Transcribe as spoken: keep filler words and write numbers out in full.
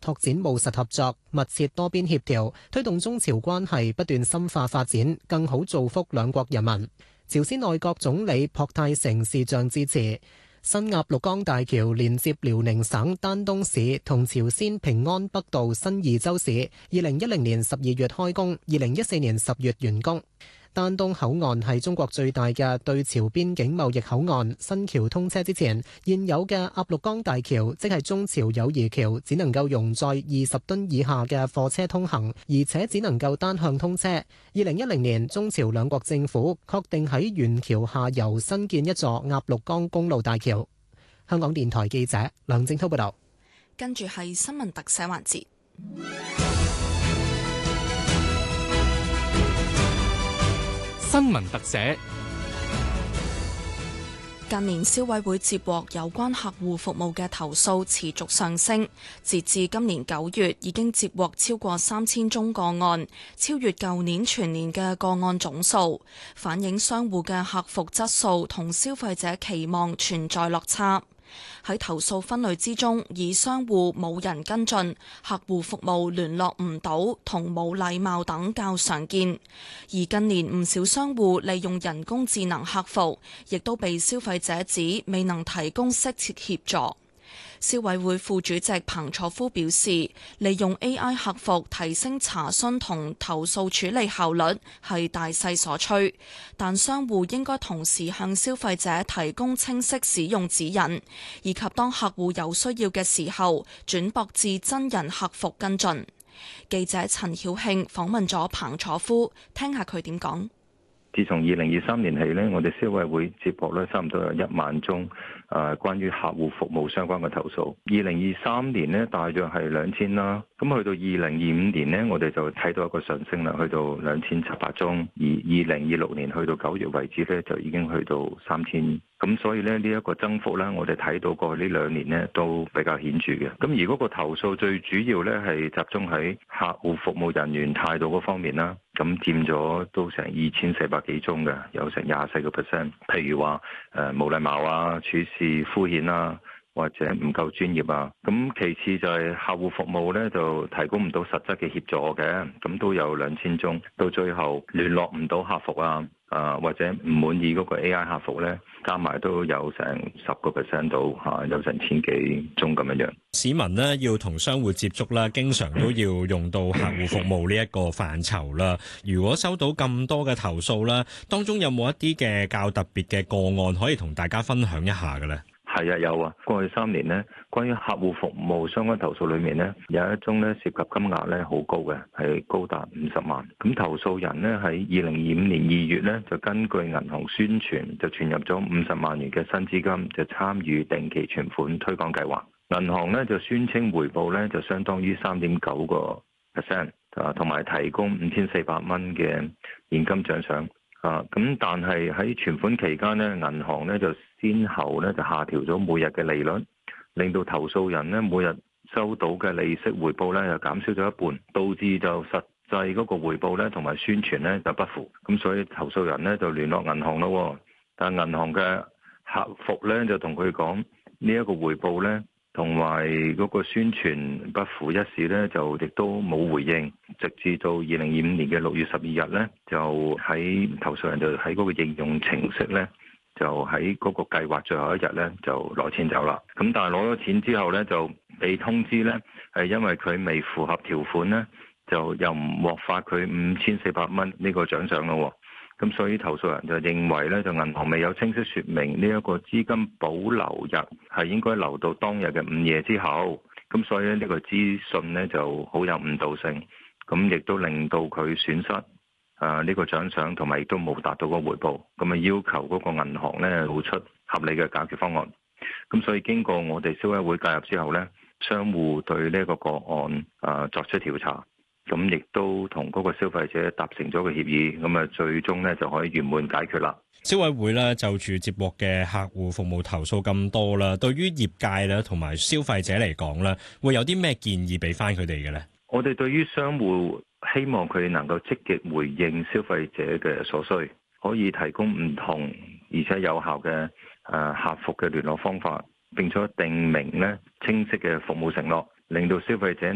拓展務實合作，密切多邊協調，推動中朝關係不斷深化發展，更好造福兩國人民。朝鮮內閣總理朴泰成視像致辭。新鴨綠江大橋連接遼寧省丹東市同朝鮮平安北道新義州市，二零一零年十二月開工，二零一四年十月完工。丹東口岸係中國最大嘅對朝邊境貿易口岸。新橋通車之前，現有嘅鴨綠江大橋，即係中朝友誼橋，只能夠容載二十噸以下嘅貨車通行，而且只能夠單向通車。二零一零年，中朝兩國政府確定喺原橋下游新建一座鴨綠江公路大橋。香港電台記者梁正濤報道。 跟住係新聞特寫環節。 新聞特寫。 近年消委會接獲有關客戶服務嘅投訴持續上升，截至今年九月已經接獲超過三千宗個案，超越舊年全年嘅個案總數，反映商戶嘅客服質素同消費者期望存在落差。喺投訴分類之中，以商戶冇人跟進、客戶服務聯絡唔到同冇禮貌等較常見。而近年唔少商戶利用人工智能客服，亦都被消費者指未能提供適切協助。消委會副主席彭楚夫表示，利用 A I 客服提升查詢同投訴處理效率係大勢所趨，但商戶應該同時向消費者提供清晰使用指引，以及當客戶有需要嘅時候轉駁至真人客服跟進。記者陳曉慶訪問咗彭楚夫，聽下佢點講。 自從二零二三年起呢，我哋消委會接獲咧差唔多有一萬宗誒關於客戶服務相關嘅投訴。二零二三年呢，大約係兩千啦，咁去到二零二五年呢，我哋就睇到一個上升啦，去到兩千七百宗。而二零二六年去到九月為止呢，就已經去到三千。咁所以呢，呢一個增幅呢，我哋睇到過去呢兩年呢都比較顯著嘅。咁而嗰個投訴最主要呢係集中喺客戶服務人員態度嗰方面啦。咁佔咗都成二千四百幾宗嘅，有成廿四個 percent。譬如話誒冇禮貌啊、處事敷衍啊，或者唔夠專業啊。咁其次就係客戶服務呢，就提供唔到實質嘅協助嘅，咁都有兩千宗。到最後聯絡唔到客服啊。啊，或者唔滿意嗰個 A I 客服呢，加埋都有成十個 percent 到嚇，有成千幾宗咁樣樣。 市民呢要同商戶接觸啦，經常都要用到客戶服務呢一個範疇啦。如果收到咁多嘅投訴啦，當中有冇一啲嘅較特別嘅個案可以同大家分享一下嘅呢？ 係啊，有啊。過去三年呢，關於客戶服務相關投訴裏面呢，有一宗呢涉及金額呢好高嘅，係高達五十萬。咁投訴人呢，喺二零二五年二月呢，就根據銀行宣傳，就存入咗五十萬元嘅新資金，就參與定期存款推廣計劃。銀行呢，就宣稱回報呢，就相當於三點九個 percent， 啊，同埋提供五千四百蚊嘅現金獎賞。啊，咁但係喺存款期間呢，銀行呢就先後呢就下調咗每日嘅利率，令到投訴人呢每日收到嘅利息回報呢又減少咗一半，導致就實際嗰個回報呢同埋宣傳呢就不符，咁所以投訴人呢就聯絡銀行咯，但銀行嘅客服呢就同佢講呢一個回報呢同埋嗰個宣傳不符一事呢，就亦都冇回應，直至到二零二五年嘅六月十二日呢，就喺投訴人就喺嗰個應用程式呢，就喺嗰個計劃最後一日呢，就攞錢走啦。咁但係攞咗錢之後呢，就被通知呢，係因為佢未符合條款呢，就又唔獲發佢五千四百蚊呢個獎賞咯。咁所以投訴人就認為咧，就銀行未有清晰説明呢一個資金保留日係應該留到當日嘅午夜之後，咁所以呢個資訊呢就好有誤導性，咁亦都令到佢損失啊呢個獎賞，同埋亦都冇達到個回報，咁啊要求嗰個銀行呢做出合理嘅解決方案。咁所以經過我哋消委會介入之後呢，商戶對呢個個案啊作出調查。咁亦都同嗰個消費者達成咗個協議，咁啊最終呢就可以圓滿解決啦。 消委會呢就住接獲嘅客戶服務投訴咁多啦，對於業界咧同埋消費者嚟講咧，會有啲咩建議俾翻佢哋嘅呢？ 我哋對於商戶希望佢哋能夠積極回應消費者嘅所需，可以提供唔同而且有效嘅誒客服嘅聯絡方法，並且定明咧清晰嘅服務承諾，令到消費者